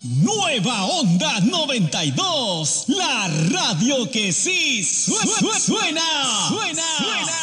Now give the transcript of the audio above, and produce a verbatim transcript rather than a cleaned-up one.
Nueva Onda noventa y dos, la radio que sí suena, suena, suena. suena.